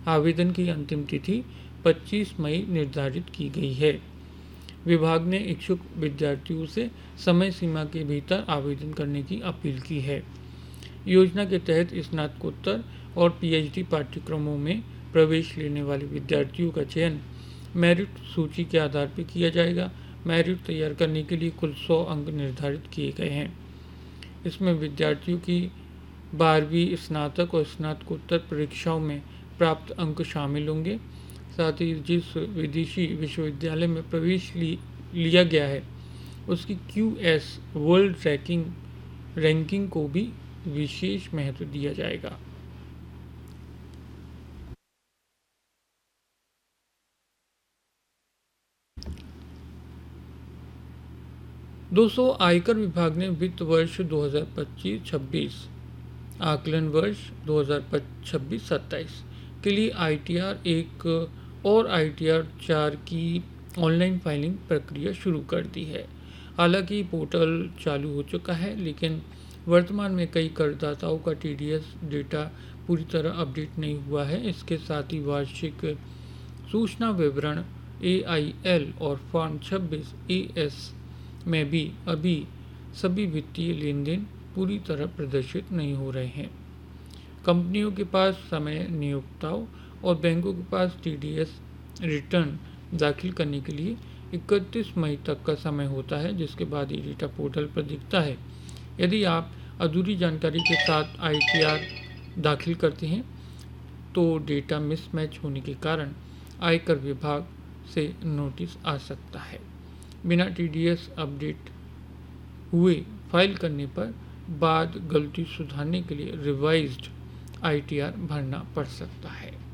आवेदन की अंतिम तिथि 25 मई निर्धारित की गई है। विभाग ने इच्छुक विद्यार्थियों से समय सीमा के भीतर आवेदन करने की अपील की है। योजना के तहत स्नातकोत्तर और पीएचडी पाठ्यक्रमों में प्रवेश लेने वाले विद्यार्थियों का चयन मेरिट सूची के आधार पर किया जाएगा। मेरिट तैयार करने के लिए कुल 100 अंक निर्धारित किए गए हैं। इसमें विद्यार्थियों की 12वीं स्नातक और स्नातकोत्तर परीक्षाओं में प्राप्त अंक शामिल होंगे। साथ ही जिस विदेशी विश्वविद्यालय में प्रवेश लिया गया है उसकी QS वर्ल्ड रैंकिंग को भी विशेष महत्व दिया जाएगा। दोस्तों, आयकर विभाग ने वित्त वर्ष 2025-26 आकलन वर्ष 2026-27 के लिए ITR 1 और ITR 4 की ऑनलाइन फाइलिंग प्रक्रिया शुरू कर दी है। हालांकि पोर्टल चालू हो चुका है, लेकिन वर्तमान में कई करदाताओं का TDS डेटा पूरी तरह अपडेट नहीं हुआ है। इसके साथ ही वार्षिक सूचना विवरण AIL और फॉर्म 26 AS में भी अभी सभी वित्तीय लेन देन पूरी तरह प्रदर्शित नहीं हो रहे हैं। कंपनियों के पास समय, नियोक्ताओं और बैंकों के पास TDS रिटर्न दाखिल करने के लिए 31 मई तक का समय होता है, जिसके बाद ये डेटा पोर्टल पर दिखता है। यदि आप अधूरी जानकारी के साथ ITR दाखिल करते हैं तो डेटा मिसमैच होने के कारण आयकर विभाग से नोटिस आ सकता है। बिना TDS अपडेट हुए फाइल करने पर बाद गलती सुधारने के लिए रिवाइज्ड ITR भरना पड़ सकता है।